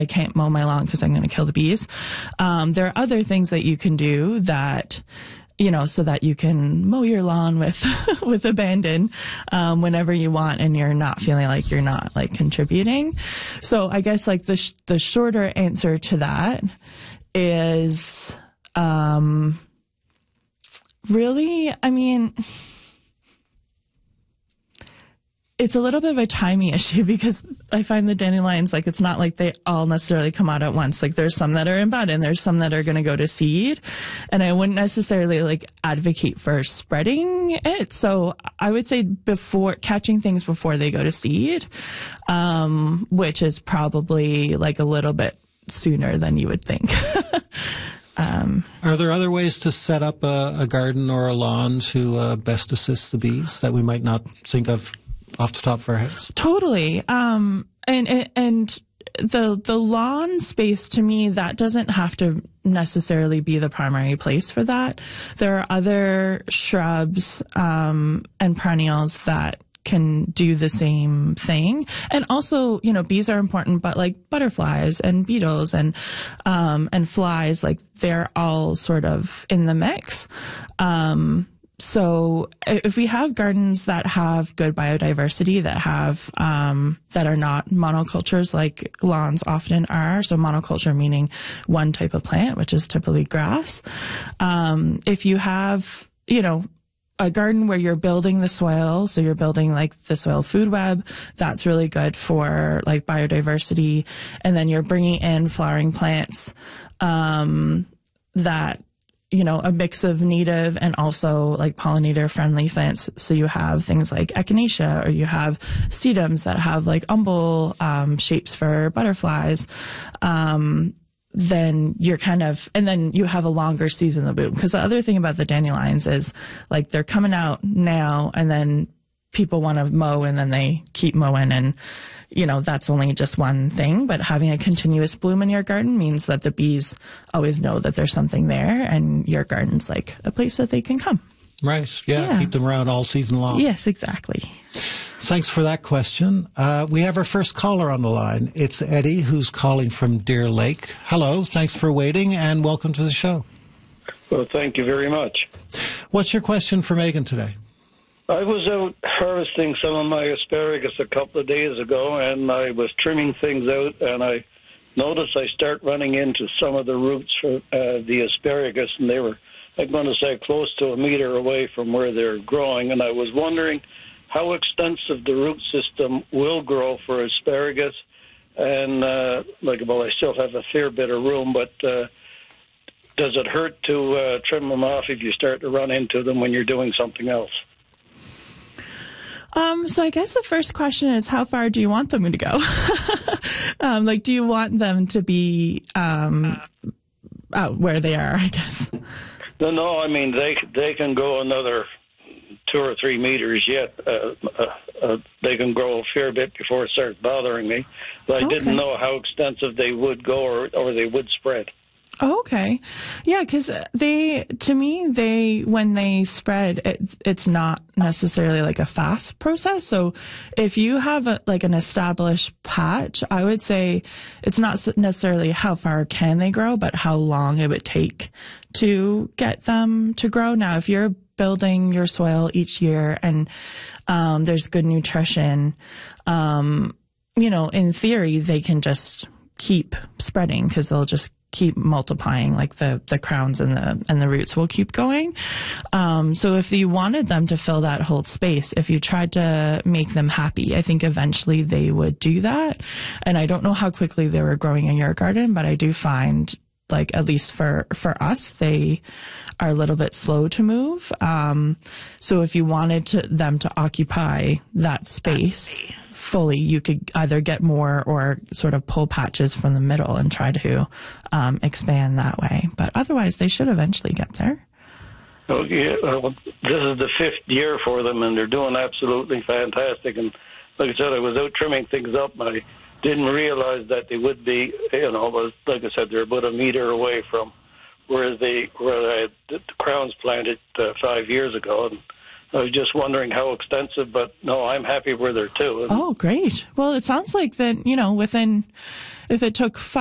I can't mow my lawn because I'm going to kill the bees. There are other things that you can do that, so that you can mow your lawn with, with abandon, whenever you want and you're not feeling like you're not like contributing. So I guess like the shorter answer to that is, really, I mean, it's a little bit of a timing issue because I find the dandelions, like, it's not like they all necessarily come out at once. Like, there's some that are in bud and there's some that are going to go to seed. And I wouldn't necessarily like advocate for spreading it. So I would say catching things before they go to seed, which is probably like a little bit sooner than you would think. Are there other ways to set up a garden or a lawn to best assist the bees that we might not think of off the top of our heads? Totally. And the lawn space, to me, that doesn't have to necessarily be the primary place for that. There are other shrubs, and perennials that can do the same thing. And also, bees are important, but like butterflies and beetles and flies, like they're all sort of in the mix. So if we have gardens that have good biodiversity, that have, that are not monocultures like lawns often are, so monoculture meaning one type of plant, which is typically grass. If you have, a garden where you're building the soil, so you're building like the soil food web, that's really good for like biodiversity. And then you're bringing in flowering plants, that, a mix of native and also like pollinator friendly plants. So you have things like echinacea, or you have sedums that have like umbel, shapes for butterflies. Then you're and then you have a longer season of bloom. Because the other thing about the dandelions is like they're coming out now and then people want to mow and then they keep mowing and, that's only just one thing. But having a continuous bloom in your garden means that the bees always know that there's something there and your garden's like a place that they can come. Right. Yeah. Keep them around all season long. Yes, exactly. Thanks for that question. We have our first caller on the line. It's Eddie, who's calling from Deer Lake. Hello. Thanks for waiting and welcome to the show. Well, thank you very much. What's your question for Megan today? I was out harvesting some of my asparagus a couple of days ago, and I was trimming things out, and I noticed I start running into some of the roots for the asparagus, and they were, I'm going to say, close to a meter away from where they're growing, and I was wondering how extensive the root system will grow for asparagus, and, I still have a fair bit of room, but does it hurt to trim them off if you start to run into them when you're doing something else? So I guess the first question is, how far do you want them to go? Do you want them to be out where they are, I guess? No, I mean, they can go another 2 or 3 meters yet. They can grow a fair bit before it starts bothering me. But I didn't know how extensive they would go or they would spread. Oh, okay. Yeah, because when they spread, it's not necessarily like a fast process. So if you have an established patch, I would say it's not necessarily how far can they grow, but how long it would take to get them to grow. Now, if you're building your soil each year and there's good nutrition, in theory, they can just keep spreading because they'll just keep multiplying, like the crowns and the roots will keep going. So if you wanted them to fill that whole space, if you tried to make them happy, I think eventually they would do that. And I don't know how quickly they were growing in your garden, but I do find, like, at least for us, they are a little bit slow to move. So if you wanted them to occupy that space fully, you could either get more or sort of pull patches from the middle and try to expand that way. But otherwise, they should eventually get there. Okay, well, this is the 5th year for them, and they're doing absolutely fantastic. And like I said, I was out trimming things up, and I didn't realize that they would be, like I said, they're about a meter away from where I had the crowns planted 5 years ago. And I was just wondering how extensive, but no, I'm happy where they're too. Oh, great. Well, it sounds like that, if it took